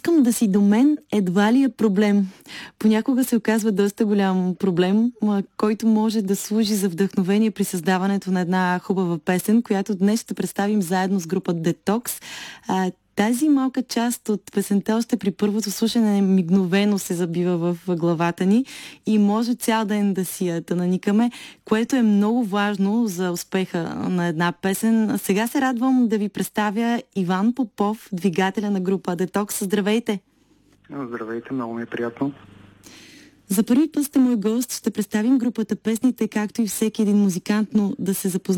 Искам да си до мен едва ли е проблем. Понякога се оказва доста голям проблем, който може да служи за вдъхновение при създаването на една хубава песен, която днес ще представим заедно с група Detox. Тази малка част от песента още при първото слушане мигновено се забива в главата ни и може цял ден да си я наникаме, което е много важно за успеха на една песен. Сега се радвам да ви представя Иван Попов, двигателя на група Detox. Здравейте! Здравейте, много ми е приятно. За първи път сте мой гост, ще представим групата, песните, както и всеки един музикант, но да се запознаем